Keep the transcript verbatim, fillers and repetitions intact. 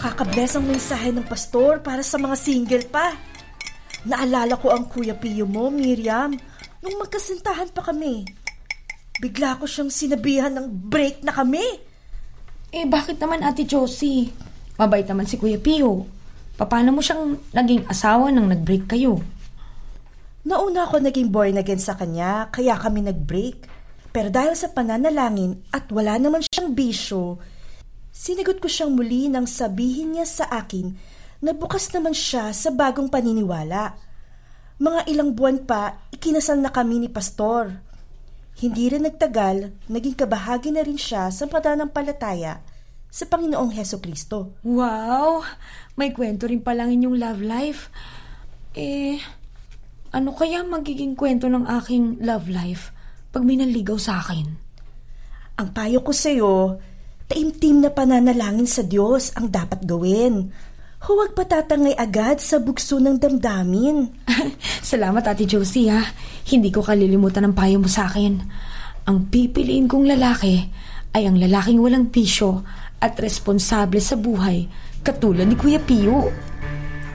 Nakaka-bless ang mensahe ng pastor para sa mga single pa. Naalala ko ang Kuya Pio mo, Miriam, nung magkasintahan pa kami. Bigla ko siyang sinabihan ng break na kami. Eh, bakit naman, Ate Josie? Mabait naman si Kuya Pio. Paano mo siyang naging asawa nang nag-break kayo? Nauna ako naging born again sa kanya, kaya kami nag-break. Pero dahil sa pananalangin at wala naman siyang bisyo, sinagot ko siyang muli nang sabihin niya sa akin na bukas naman siya sa bagong paniniwala. Mga ilang buwan pa, ikinasal na kami ni Pastor. Hindi rin nagtagal, naging kabahagi na rin siya sa pananampalataya sa Panginoong Hesukristo. Wow! May kwento rin palang inyong love life. Eh, ano kaya magiging kwento ng aking love life pag may nanligaw sa akin? Ang payo ko sa'yo, taimtim na pananalangin sa Diyos ang dapat gawin. Huwag patatangay agad sa bugso ng damdamin. Salamat, Ate Josie, ha. Hindi ko kalilimutan ang payo mo sa akin. Ang pipiliin kong lalaki ay ang lalaking walang bisyo at responsable sa buhay, katulad ni Kuya Pio.